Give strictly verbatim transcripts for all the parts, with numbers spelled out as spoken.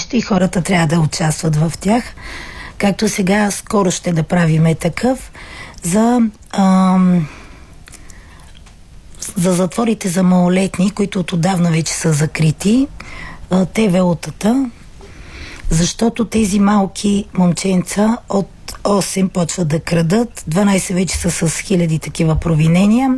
нещо и хората трябва да участват в тях. Както сега скоро ще направиме такъв за, ам, за затворите за малолетни, които отдавна вече са закрити, те ве о-тата, защото тези малки момченца от осем почват да крадат, дванайсет вече са с хиляди такива провинения.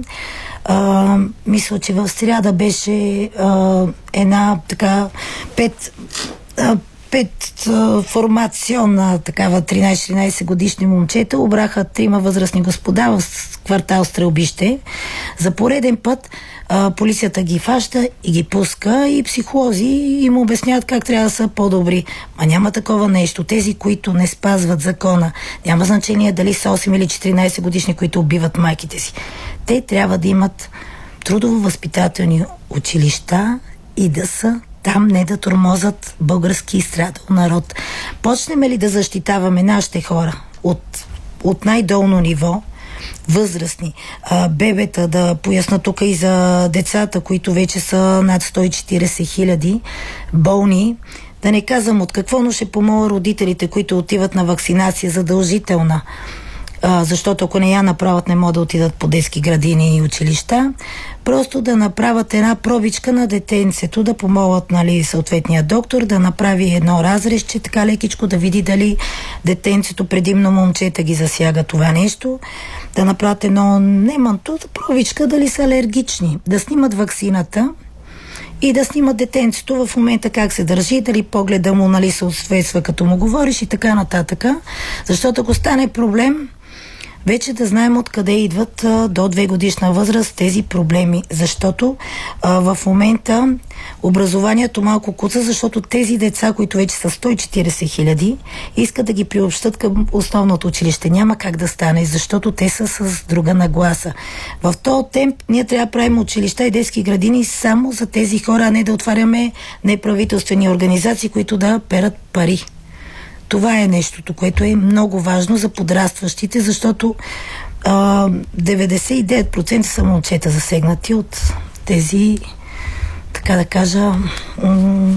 А, мисля, че в сряда беше а, една така пет а, пет а, формационна такава тринайсет-четиринайсет годишни момчета обраха трима възрастни господа в квартал Стрелбище. За пореден път а, полицията ги фаща и ги пуска и психолози им обясняват как трябва да са по-добри. А няма такова нещо. Тези, които не спазват закона, няма значение дали са осем или четиринайсет годишни, които убиват майките си. Те трябва да имат трудово-възпитателни училища и да са там, не да тормозат български изстрадал народ. Почнем ли да защитаваме нашите хора от, от най-долно ниво, възрастни, а, бебета, да поясна тук и за децата, които вече са над сто и четирийсет хиляди болни, да не казвам от какво, но ще помоля родителите, които отиват на вакцинация задължителна, а, защото ако не я направят, не могат да отидат по детски градини и училища, просто да направят една пробичка на детенцето, да помолят, нали, съответния доктор да направи едно разрезче, така лекичко, да види дали детенцето, предимно момчета, ги засяга това нещо, да направят едно неманто, пробичка дали са алергични, да снимат ваксината и да снимат детенцето в момента как се държи, дали погледа му, нали, съответства като му говориш и така нататък. Защото ако стане проблем, вече да знаем откъде идват а, до две годишна възраст тези проблеми, защото а, в момента образованието малко куца, защото тези деца, които вече са сто и четирийсет хиляди, искат да ги приобщат към основното училище. Няма как да стане, защото те са с друга нагласа. В този темп ние трябва да правим училища и детски градини само за тези хора, а не да отваряме неправителствени организации, които да перат пари. Това е нещото, което е много важно за подрастващите, защото а, деветдесет и девет процента са момчета засегнати от тези, така да кажа, м-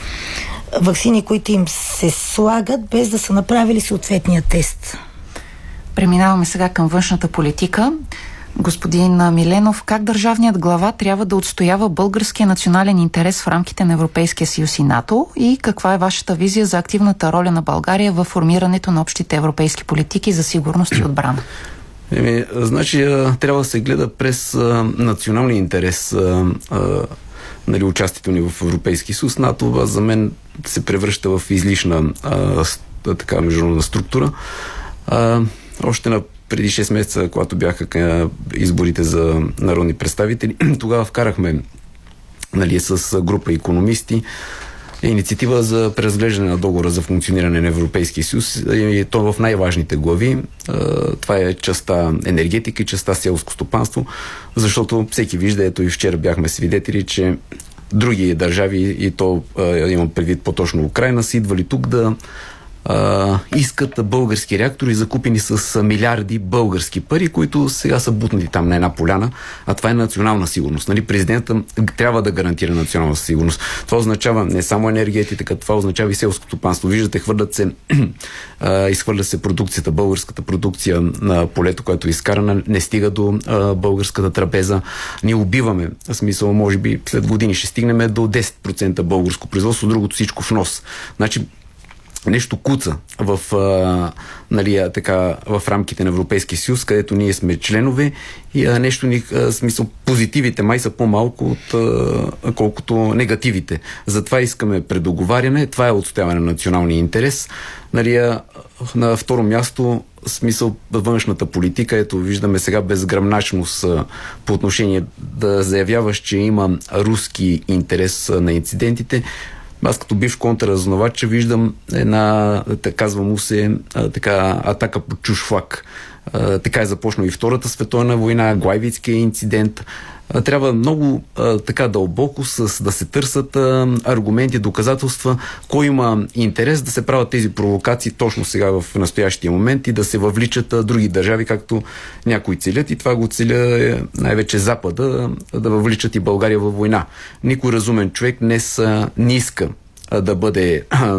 ваксини, които им се слагат, без да са направили съответния тест. Преминаваме сега към външната политика. Господин Миленов, как държавният глава трябва да отстоява българския национален интерес в рамките на Европейския съюз и НАТО и каква е вашата визия за активната роля на България в формирането на общите европейски политики за сигурност и отбрана? Еми, значи трябва да се гледа през а, националния интерес а, а, нали, участието ни в Европейския съюз. НАТО за мен се превръща в излишна а, така международна структура. А, още на преди шест месеца, когато бяха изборите за народни представители, тогава вкарахме, нали, с група икономисти инициатива за преразглеждане на договора за функциониране на Европейския съюз, и то в най-важните глави. Това е частта енергетика и частта селско стопанство, защото всеки вижда, ето и вчера бяхме свидетели, че други държави, и то имам предвид по-точно Украйна, са идвали тук да Uh, искат български реактори, закупени с милиарди български пари, които сега са бутнати там на една поляна, а това е национална сигурност. Нали? Президента трябва да гарантира национална сигурност. Това означава не само енергетика, това означава и селското стопанство. Виждате, хвърлят се uh, изхвърля се продукцията, българската продукция на полето, което е изкарана, не стига до uh, българската трапеза. Ние убиваме, в смисъл, може би след години ще стигнем до десет процента българско производство, другото всичко в нос. Значи нещо куца в, а, нали, така, в рамките на Европейския съюз, където ние сме членове и а, нещо ни, а, смисъл, позитивите май са по-малко от а, колкото негативите. Затова искаме предоговаряне, това е отстояване на националния интерес. Нали, а, на второ място, смисъл външната политика, ето виждаме сега безгръмначност а, по отношение да заявяваш, че има руски интерес а, на инцидентите. Аз като бивш контраразузнавач виждам една, казва му се, а, така, атака по чуж флаг. А, така е започнала и Втората световна война, Глайвицкия инцидент. А, трябва много а, така дълбоко с, да се търсят а, аргументи, доказателства, кой има интерес да се правят тези провокации точно сега в настоящия момент и да се въвличат а, други държави, както някои целят, и това го целя е, най-вече Запада, да въвличат и България във война. Никой разумен човек днес а, не иска а, да бъде